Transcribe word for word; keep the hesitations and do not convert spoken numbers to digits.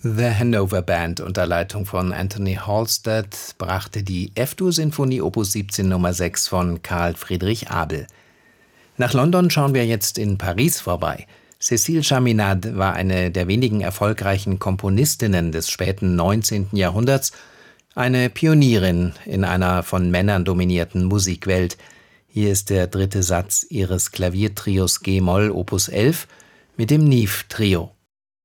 The Hanover Band unter Leitung von Anthony Halstead brachte die F-Dur-Sinfonie Opus siebzehn Nummer sechs von Carl Friedrich Abel. Nach London schauen wir jetzt in Paris vorbei. Cécile Chaminade war eine der wenigen erfolgreichen Komponistinnen des späten neunzehnten Jahrhunderts, eine Pionierin in einer von Männern dominierten Musikwelt. Hier ist der dritte Satz ihres Klaviertrios G-Moll Opus elf mit dem Neve-Trio.